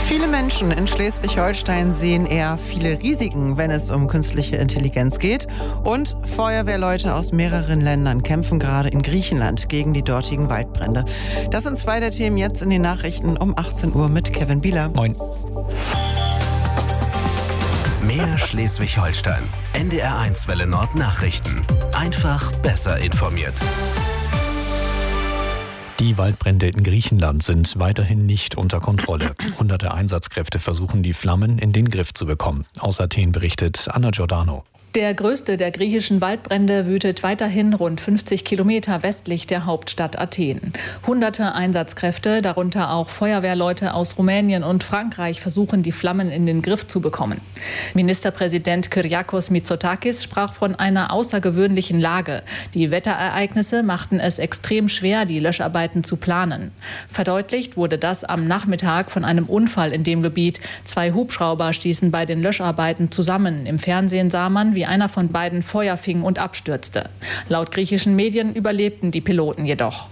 Viele Menschen in Schleswig-Holstein sehen eher viele Risiken, wenn es um künstliche Intelligenz geht. Und Feuerwehrleute aus mehreren Ländern kämpfen gerade in Griechenland gegen die dortigen Waldbrände. Das sind zwei der Themen jetzt in den Nachrichten um 18 Uhr mit Kevin Bieler. Moin. Mehr Schleswig-Holstein. NDR1 Welle Nord Nachrichten. Einfach besser informiert. Die Waldbrände in Griechenland sind weiterhin nicht unter Kontrolle. Hunderte Einsatzkräfte versuchen, die Flammen in den Griff zu bekommen. Aus Athen berichtet Anna Giordano. Der größte der griechischen Waldbrände wütet weiterhin rund 50 Kilometer westlich der Hauptstadt Athen. Hunderte Einsatzkräfte, darunter auch Feuerwehrleute aus Rumänien und Frankreich, versuchen, die Flammen in den Griff zu bekommen. Ministerpräsident Kyriakos Mitsotakis sprach von einer außergewöhnlichen Lage. Die Wetterereignisse machten es extrem schwer, die Löscharbeiten zu planen. Verdeutlicht wurde das am Nachmittag von einem Unfall in dem Gebiet. 2 Hubschrauber stießen bei den Löscharbeiten zusammen. Im Fernsehen sah man, wie einer von beiden Feuer fing und abstürzte. Laut griechischen Medien überlebten die Piloten jedoch.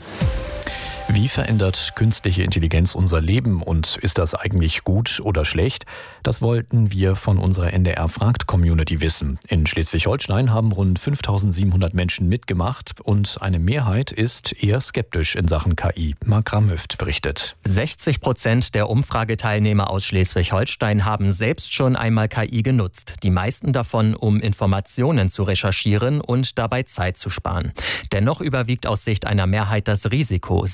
Wie verändert künstliche Intelligenz unser Leben und ist das eigentlich gut oder schlecht? Das wollten wir von unserer NDR-Fragt-Community wissen. In Schleswig-Holstein haben rund 5.700 Menschen mitgemacht und eine Mehrheit ist eher skeptisch in Sachen KI. Marc Ramhöft berichtet. 60% der Umfrageteilnehmer aus Schleswig-Holstein haben selbst schon einmal KI genutzt. Die meisten davon, um Informationen zu recherchieren und dabei Zeit zu sparen. Dennoch überwiegt aus Sicht einer Mehrheit das Risiko.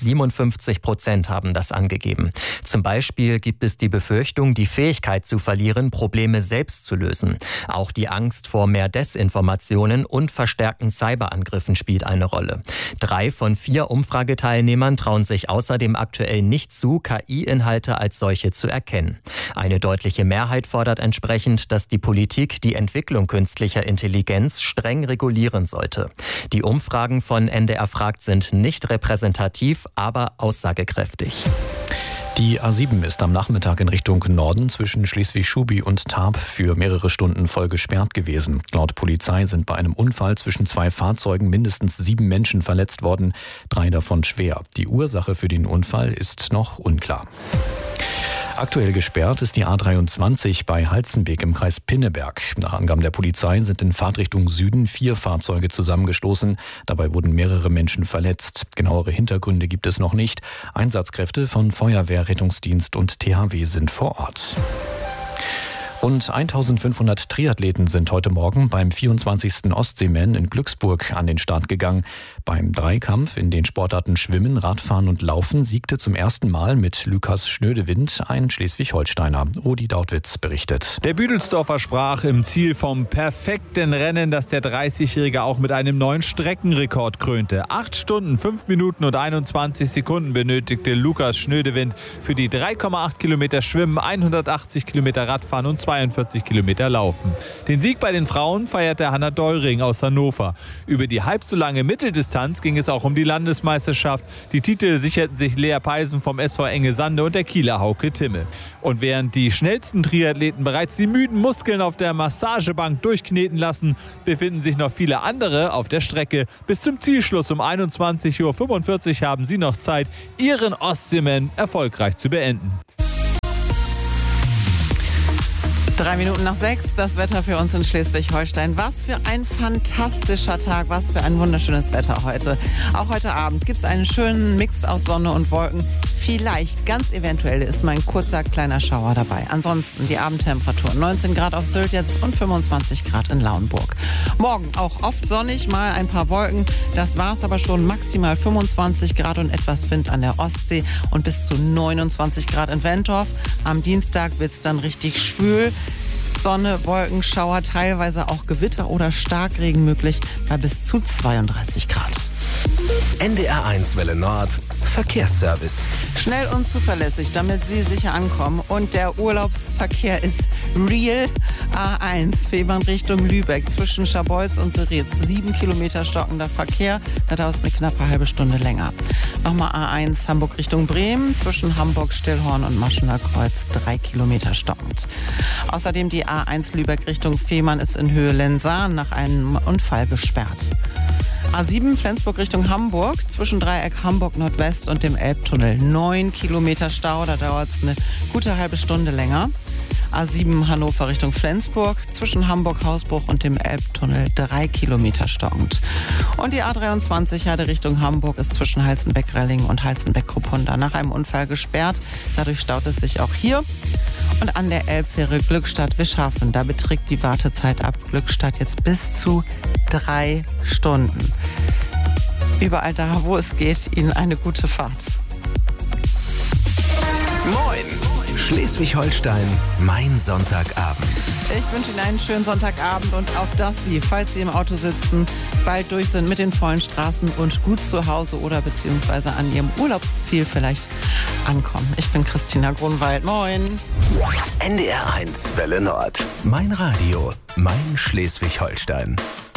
57% haben das angegeben. Zum Beispiel gibt es die Befürchtung, die Fähigkeit zu verlieren, Probleme selbst zu lösen. Auch die Angst vor mehr Desinformationen und verstärkten Cyberangriffen spielt eine Rolle. 3 von 4 Umfrageteilnehmern trauen sich außerdem aktuell nicht zu, KI-Inhalte als solche zu erkennen. Eine deutliche Mehrheit fordert entsprechend, dass die Politik die Entwicklung künstlicher Intelligenz streng regulieren sollte. Die Umfragen von NDR Fragt sind nicht repräsentativ, aber aussagekräftig. Die A7 ist am Nachmittag in Richtung Norden zwischen Schleswig-Schubi und Tarp für mehrere Stunden voll gesperrt gewesen. Laut Polizei sind bei einem Unfall zwischen 2 Fahrzeugen mindestens 7 Menschen verletzt worden, 3 davon schwer. Die Ursache für den Unfall ist noch unklar. Aktuell gesperrt ist die A23 bei Halzenbeek im Kreis Pinneberg. Nach Angaben der Polizei sind in Fahrtrichtung Süden 4 Fahrzeuge zusammengestoßen. Dabei wurden mehrere Menschen verletzt. Genauere Hintergründe gibt es noch nicht. Einsatzkräfte von Feuerwehr, Rettungsdienst und THW sind vor Ort. Rund 1500 Triathleten sind heute Morgen beim 24. Ostseeman in Glücksburg an den Start gegangen. Beim Dreikampf in den Sportarten Schwimmen, Radfahren und Laufen siegte zum ersten Mal mit Lukas Schnödewind ein Schleswig-Holsteiner. Rudi Dautwitz berichtet. Der Büdelsdorfer sprach im Ziel vom perfekten Rennen, das der 30-Jährige auch mit einem neuen Streckenrekord krönte. 8 Stunden, 5 Minuten und 21 Sekunden benötigte Lukas Schnödewind für die 3,8 Kilometer Schwimmen, 180 Kilometer Radfahren und 42 Kilometer Laufen. Den Sieg bei den Frauen feierte Hanna Deuring aus Hannover. Über die halb so lange Mitteldistanz ging es auch um die Landesmeisterschaft. Die Titel sicherten sich Lea Peisen vom SV Engesande und der Kieler Hauke Timmel. Und während die schnellsten Triathleten bereits die müden Muskeln auf der Massagebank durchkneten lassen, befinden sich noch viele andere auf der Strecke. Bis zum Zielschluss um 21:45 Uhr haben sie noch Zeit, ihren Ostseeman erfolgreich zu beenden. 3 Minuten nach 6, das Wetter für uns in Schleswig-Holstein. Was für ein fantastischer Tag, was für ein wunderschönes Wetter heute. Auch heute Abend gibt es einen schönen Mix aus Sonne und Wolken. Vielleicht, ganz eventuell, ist mal ein kurzer, kleiner Schauer dabei. Ansonsten die Abendtemperatur 19 Grad auf Sylt jetzt und 25 Grad in Lauenburg. Morgen auch oft sonnig, mal ein paar Wolken. Das war's aber schon. Maximal 25 Grad und etwas Wind an der Ostsee und bis zu 29 Grad in Wentorf. Am Dienstag wird's dann richtig schwül. Sonne, Wolken, Schauer, teilweise auch Gewitter oder Starkregen möglich bei bis zu 32 Grad. NDR1 Welle Nord Verkehrsservice. Schnell und zuverlässig, damit Sie sicher ankommen. Und der Urlaubsverkehr ist real. A1, Fehmarn Richtung Lübeck, zwischen Scharbeutz und Seretz. 7 Kilometer stockender Verkehr, da dauert es eine knappe halbe Stunde länger. Nochmal A1, Hamburg Richtung Bremen, zwischen Hamburg, Stillhorn und Maschener Kreuz. 3 Kilometer stockend. Außerdem die A1 Lübeck Richtung Fehmarn ist in Höhe Lensahn nach einem Unfall gesperrt. A7 Flensburg Richtung Hamburg, zwischen Dreieck Hamburg Nordwest und dem Elbtunnel. 9 Kilometer Stau, da dauert es eine gute halbe Stunde länger. A7 Hannover Richtung Flensburg, zwischen Hamburg-Hausbruch und dem Elbtunnel 3 Kilometer stockend. Und die A23 Heide Richtung Hamburg ist zwischen Halstenbeck-Relling und Halstenbeck-Kruppunda nach einem Unfall gesperrt. Dadurch staut es sich auch hier. Und an der Elbfähre Glückstadt-Wischhafen, da beträgt die Wartezeit ab Glückstadt jetzt bis zu 3 Stunden. Überall da, wo es geht, Ihnen eine gute Fahrt. Moin! Schleswig-Holstein, mein Sonntagabend. Ich wünsche Ihnen einen schönen Sonntagabend und auf dass Sie, falls Sie im Auto sitzen, bald durch sind mit den vollen Straßen und gut zu Hause oder beziehungsweise an Ihrem Urlaubsziel vielleicht ankommen. Ich bin Christina Grunwald. Moin! NDR 1 Welle Nord. Mein Radio, mein Schleswig-Holstein.